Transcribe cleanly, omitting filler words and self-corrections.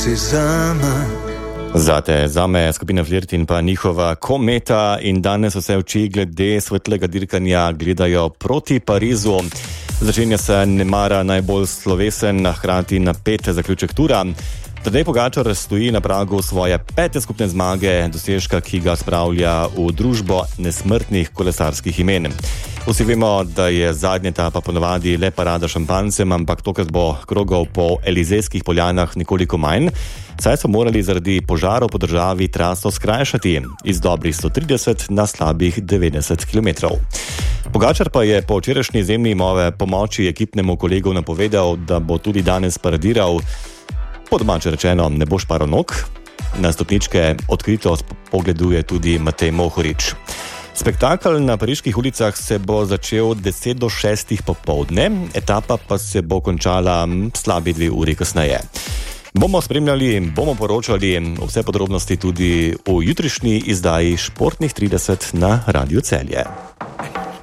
si zame. Zate, zame skupina Flirt in pa njihova Kometa in danes vse oči glede svetlega dirkanja gledajo proti Parizu. Začenja se nemara najbolj slovesen, hkrati napet zaključek tura. Tadej Pogačar stoji na pragu svoje 5. skupne zmage, dosežka, ki ga spravlja v družbo nesmrtnih kolesarskih imen. Vsi vemo, da je zadnja etapa ponovadi le parada šampancem, ampak tokrat bo krogov po Elizejskih poljanah nekoliko manj, saj so morali zaradi požarov po državi traso skrajšati iz dobrih 130 na slabih 90 km. Pogačar pa je po včerajšnji izjemni pomoči ekipnemu kolegu napovedal, da bo tudi danes paradiral. Po domače rečeno, ne bo šparal nog. Na stopničke odkrito pogleduje tudi Matej Mohorič. Spektakel na pariških ulicah se bo začel 10 do 6 popoldne, etapa pa se bo končala slabi 2 uri kasneje. Bomo spremljali, bomo poročali vse podrobnosti tudi v jutrišnji izdaji Športnih 30 na Radiu Celje.